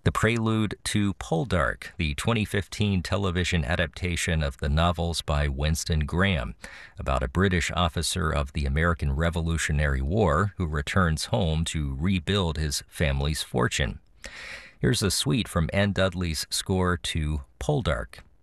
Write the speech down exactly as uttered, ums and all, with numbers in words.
The prelude to Poldark, the twenty fifteen television adaptation of the novels by Winston Graham, about a British officer of the American Revolutionary War who returns home to rebuild his family's fortune. Here's a suite from Anne Dudley's score to Poldark.